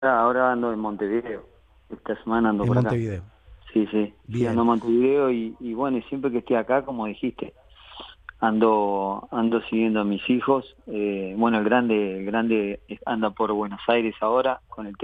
ahora ando en Montevideo. Esta semana ando En por acá. Montevideo. Sí, sí, sí, ando Bien. en Montevideo y bueno, y siempre que estoy acá, como dijiste, ando siguiendo a mis hijos. Bueno, el grande anda por Buenos Aires ahora con el